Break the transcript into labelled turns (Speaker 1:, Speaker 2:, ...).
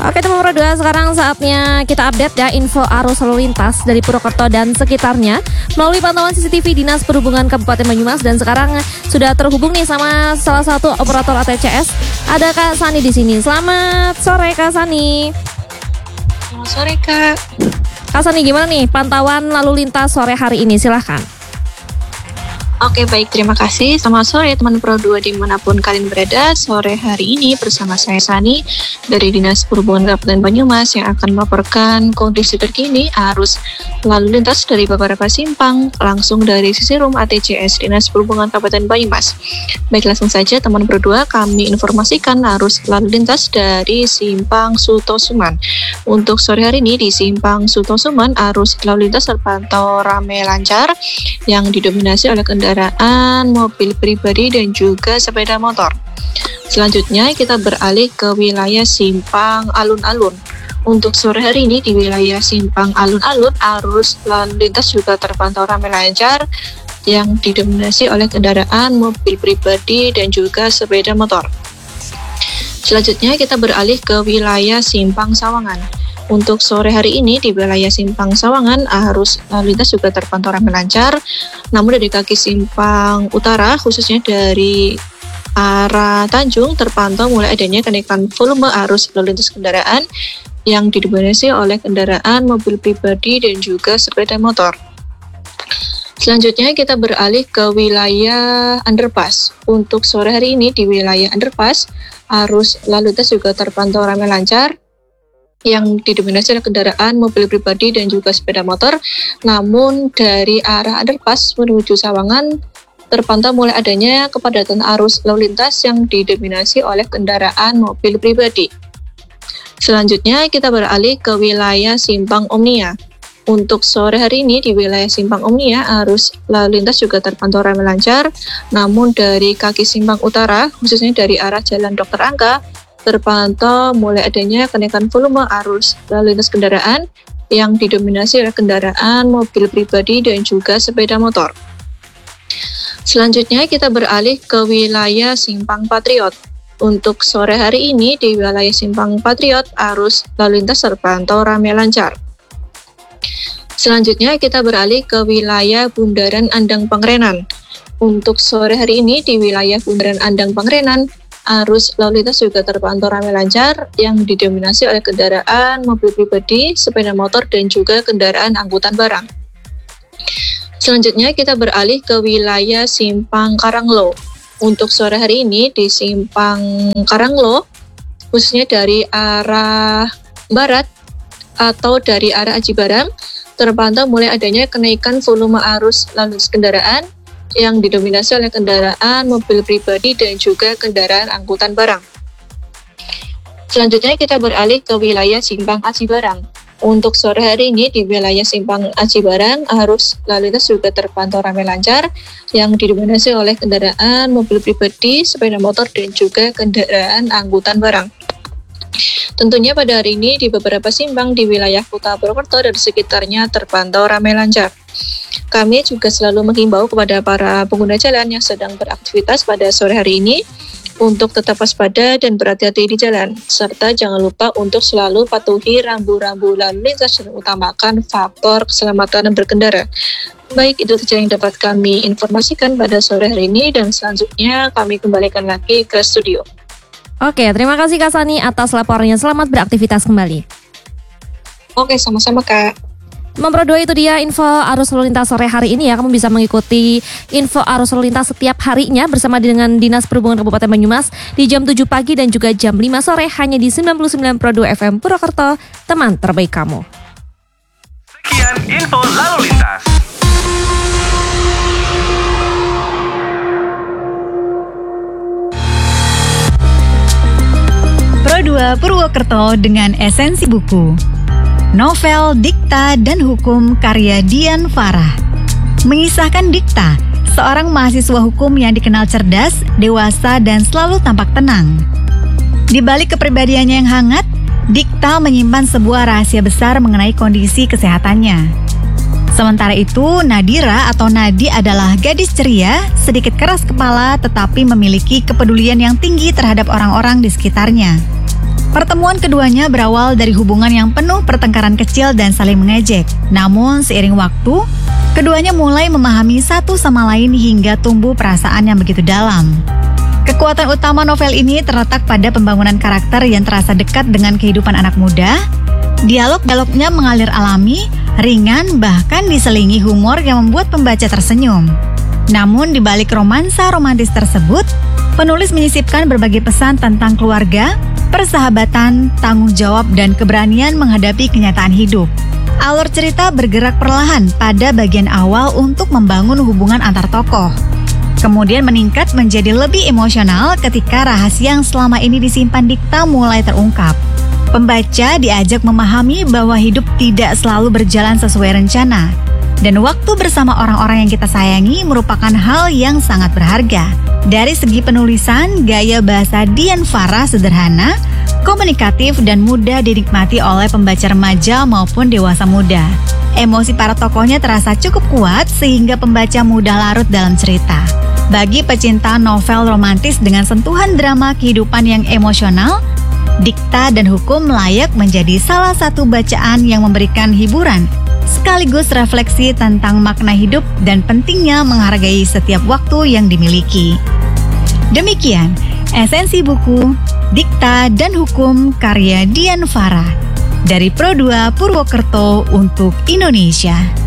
Speaker 1: Oke teman Pro 2, sekarang saatnya kita update ya info arus lalu lintas dari Purwokerto dan sekitarnya melalui pantauan CCTV Dinas Perhubungan Kabupaten Banyumas. Dan sekarang sudah terhubung nih sama salah satu operator ATCS. Ada Kak Sani di sini. Selamat sore Kak Sani.
Speaker 2: Selamat sore Kak.
Speaker 1: Kak Sani, gimana nih pantauan lalu lintas sore hari ini? Silahkan.
Speaker 2: Oke, baik, terima kasih. Selamat sore teman Pro 2 dimanapun kalian berada. Sore hari ini bersama saya Sani dari Dinas Perhubungan Kabupaten Banyumas yang akan melaporkan kondisi terkini arus lalu lintas dari beberapa simpang langsung dari sisi room ATCS Dinas Perhubungan Kabupaten Banyumas. Baik, langsung saja teman Pro 2, kami informasikan arus lalu lintas dari simpang Sutosuman. Untuk sore hari ini di simpang Sutosuman arus lalu lintas terpantau ramai lancar yang didominasi oleh kendaraan mobil pribadi dan juga sepeda motor. Selanjutnya kita beralih ke wilayah simpang alun-alun. Untuk sore hari ini di wilayah simpang alun-alun arus lalu lintas juga terpantau ramai lancar yang didominasi oleh kendaraan mobil pribadi dan juga sepeda motor. Selanjutnya kita beralih ke wilayah simpang Sawangan. Untuk sore hari ini di wilayah simpang Sawangan arus lalu lintas juga terpantau ramai lancar, namun dari kaki simpang utara khususnya dari arah Tanjung terpantau mulai adanya kenaikan volume arus lalu lintas kendaraan yang didominasi oleh kendaraan mobil pribadi dan juga sepeda motor. Selanjutnya kita beralih ke wilayah underpass. Untuk sore hari ini di wilayah underpass arus lalu lintas juga terpantau ramai lancar yang didominasi oleh kendaraan mobil pribadi dan juga sepeda motor. Namun dari arah underpass menuju Sawangan terpantau mulai adanya kepadatan arus lalu lintas yang didominasi oleh kendaraan mobil pribadi. Selanjutnya kita beralih ke wilayah simpang Omnia. Untuk sore hari ini di wilayah simpang Omnia arus lalu lintas juga terpantau ramai lancar, namun dari kaki simpang utara khususnya dari arah Jalan Dr. Angka terpantau mulai adanya kenaikan volume arus lalu lintas kendaraan yang didominasi oleh kendaraan mobil pribadi dan juga sepeda motor. Selanjutnya kita beralih ke wilayah Simpang Patriot. Untuk sore hari ini di wilayah Simpang Patriot arus lalu lintas terpantau ramai lancar. Selanjutnya kita beralih ke wilayah Bundaran Andang Pangrenan. Untuk sore hari ini di wilayah Bundaran Andang Pangrenan arus lalu lintas juga terpantau ramai lancar yang didominasi oleh kendaraan mobil pribadi, sepeda motor, dan juga kendaraan angkutan barang. Selanjutnya kita beralih ke wilayah Simpang Karanglo. Untuk sore hari ini di Simpang Karanglo, khususnya dari arah barat atau dari arah Aji Barang, terpantau mulai adanya kenaikan volume arus lalu lintas kendaraan yang didominasi oleh kendaraan mobil pribadi dan juga kendaraan angkutan barang. Selanjutnya kita beralih ke wilayah Simpang Aji Barang. Untuk sore hari ini di wilayah Simpang Aji Barang arus lalu lintas juga terpantau ramai lancar yang didominasi oleh kendaraan mobil pribadi, sepeda motor, dan juga kendaraan angkutan barang. Tentunya pada hari ini di beberapa simpang di wilayah Kota Purwokerto dan sekitarnya terpantau ramai lancar. Kami juga selalu menghimbau kepada para pengguna jalan yang sedang beraktivitas pada sore hari ini untuk tetap waspada dan berhati-hati di jalan, serta jangan lupa untuk selalu patuhi rambu-rambu lalu lintas dan utamakan faktor keselamatan berkendara. Baik, itu saja yang dapat kami informasikan pada sore hari ini, dan selanjutnya kami kembalikan lagi ke studio.
Speaker 1: Oke, terima kasih Kak Sani atas laporannya. Selamat beraktivitas kembali.
Speaker 2: Oke, sama-sama Kak.
Speaker 1: Nomor 2 itu dia info arus lalu lintas sore hari ini ya. Kamu bisa mengikuti info arus lalu lintas setiap harinya bersama dengan Dinas Perhubungan Kabupaten Banyumas di jam 7 pagi dan juga jam 5 sore hanya di 99 Pro 2 FM Purwokerto, teman terbaik kamu.
Speaker 3: Sekian info lalu lintas.
Speaker 4: Pro 2 Purwokerto dengan esensi buku. Novel, Dikta, dan Hukum karya Dian Farah. Mengisahkan Dikta, seorang mahasiswa hukum yang dikenal cerdas, dewasa, dan selalu tampak tenang. Di balik kepribadiannya yang hangat, Dikta menyimpan sebuah rahasia besar mengenai kondisi kesehatannya. Sementara itu, Nadira atau Nadi adalah gadis ceria, sedikit keras kepala, tetapi memiliki kepedulian yang tinggi terhadap orang-orang di sekitarnya. Pertemuan keduanya berawal dari hubungan yang penuh pertengkaran kecil dan saling mengejek. Namun seiring waktu, keduanya mulai memahami satu sama lain hingga tumbuh perasaan yang begitu dalam. Kekuatan utama novel ini terletak pada pembangunan karakter yang terasa dekat dengan kehidupan anak muda. Dialog-dialognya mengalir alami, ringan, bahkan diselingi humor yang membuat pembaca tersenyum. Namun di balik romansa romantis tersebut, penulis menyisipkan berbagai pesan tentang keluarga, persahabatan, tanggung jawab, dan keberanian menghadapi kenyataan hidup. Alur cerita bergerak perlahan pada bagian awal untuk membangun hubungan antar tokoh. Kemudian meningkat menjadi lebih emosional ketika rahasia yang selama ini disimpan Dikta mulai terungkap. Pembaca diajak memahami bahwa hidup tidak selalu berjalan sesuai rencana. Dan waktu bersama orang-orang yang kita sayangi merupakan hal yang sangat berharga. Dari segi penulisan, gaya bahasa Dian Farah sederhana, komunikatif, dan mudah dinikmati oleh pembaca remaja maupun dewasa muda. Emosi para tokohnya terasa cukup kuat sehingga pembaca mudah larut dalam cerita. Bagi pecinta novel romantis dengan sentuhan drama kehidupan yang emosional, Dikta dan Hukum layak menjadi salah satu bacaan yang memberikan hiburan, sekaligus refleksi tentang makna hidup dan pentingnya menghargai setiap waktu yang dimiliki. Demikian, esensi buku Dikta dan Hukum karya Dian Farah dari Pro2 Purwokerto untuk Indonesia.